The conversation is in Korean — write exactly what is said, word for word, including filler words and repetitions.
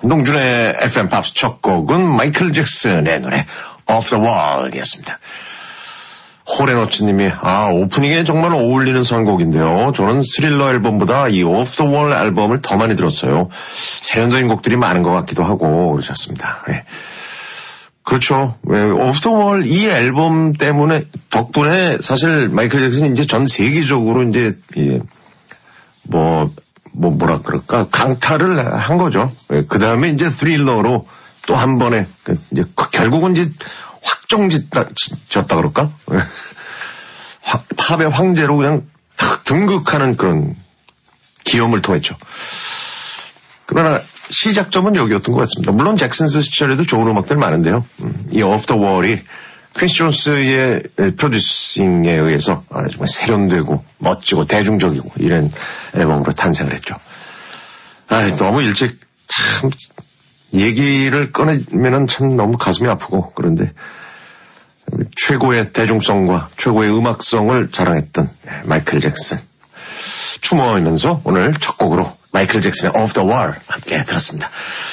농준의 에프엠 팝스 첫 곡은 마이클 잭슨의 노래 Off the Wall이었습니다. 호레노츠님이 아 오프닝에 정말 어울리는 선곡인데요. 저는 스릴러 앨범보다 이 Off the Wall 앨범을 더 많이 들었어요. 세련된 곡들이 많은 것 같기도 하고 그러셨습니다. 네. 그렇죠. 네, Off the Wall 이 앨범 때문에 덕분에 사실 마이클 잭슨이 이제 전 세계적으로 이제 예, 뭐 뭐 뭐라 그럴까 강타를 한 거죠. 네, 그 다음에 이제 스릴러로 또 한 번에 이제 결국은 이제 확정짓다 그럴까? 팝의 황제로 그냥 탁 등극하는 그런 기염을 통했죠. 그러나 시작점은 여기였던 것 같습니다. 물론 잭슨스 시절에도 좋은 음악들 많은데요. 음, 이 Off the Wall이 퀸시 존스의 프로듀싱에 의해서 아, 정말 세련되고 멋지고 대중적이고 이런 앨범으로 탄생을 했죠. 아, 너무 일찍 참 얘기를 꺼내면은 참 너무 가슴이 아프고 그런데 최고의 대중성과 최고의 음악성을 자랑했던 마이클 잭슨 추모하면서 오늘 첫 곡으로 마이클 잭슨의 Off the Wall 함께 들었습니다.